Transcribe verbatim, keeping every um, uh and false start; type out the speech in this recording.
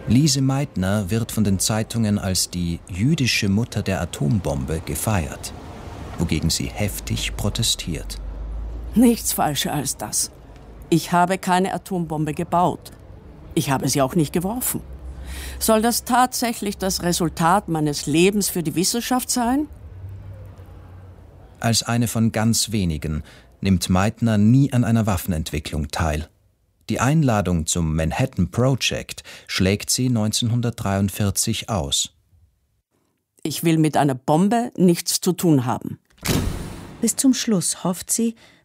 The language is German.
Lise Meitner wird von den Zeitungen als die jüdische Mutter der Atombombe gefeiert, wogegen sie heftig protestiert. Nichts falscher als das. Ich habe keine Atombombe gebaut. Ich habe sie auch nicht geworfen. Soll das tatsächlich das Resultat meines Lebens für die Wissenschaft sein? Als eine von ganz wenigen nimmt Meitner nie an einer Waffenentwicklung teil. Die Einladung zum Manhattan Project schlägt sie neunzehnhundertdreiundvierzig aus. Ich will mit einer Bombe nichts zu tun haben. Bis zum Schluss hofft sie,